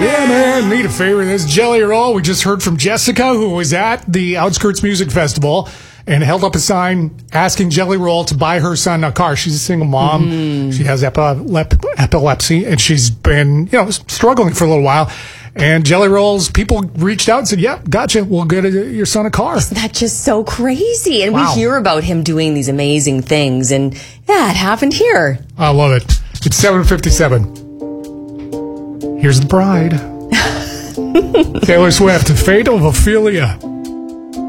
Yeah, man, need a favor. This is Jelly Roll. We just heard from Jessica, who was at the Outskirts Music Festival and held up a sign asking Jelly Roll to buy her son a car. She's a single mom. She has epilepsy, and she's been, struggling for a little while. And Jelly Roll's people reached out and said, "Yeah, gotcha. We'll get your son a car." Isn't that just so crazy? And Wow. we hear about him doing these amazing things, and yeah, it happened here. I love it. It's 7:57. Here's the bride. Taylor Swift, Fate of Ophelia.